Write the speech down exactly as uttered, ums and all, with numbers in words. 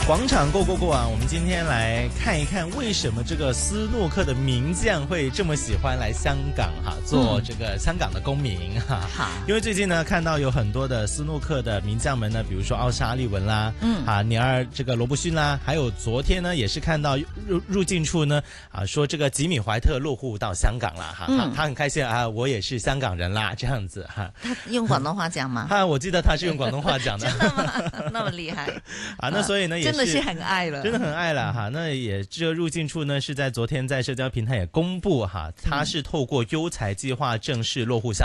广场 Go Go Go 啊，我们今天来看一看为什么这个斯诺克的名将会这么喜欢来香港哈、啊，做这个香港的公民哈。好、嗯，因为最近呢看到有很多的斯诺克的名将们呢，比如说奥沙利文啦，嗯啊，尼尔这个罗布逊啦，还有昨天呢也是看到入入境处呢啊说这个吉米怀特落户到香港了哈、嗯，他他很开心啊，我也是香港人啦这样子哈。 他用广东话讲吗？ 他我记得他是用广东话讲的， 真的吗？那么厉害啊？那所以呢也是。 真的是很爱了， 真的很爱了哈。那也这个入境处呢是在昨天在社交平台也公布哈，他是透过优才计划正式落户香